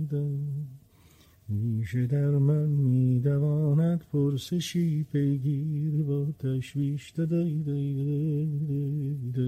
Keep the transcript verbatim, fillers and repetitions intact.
ریشه در من میدواند پرسشی پیگیر با تشویش. دای دای دای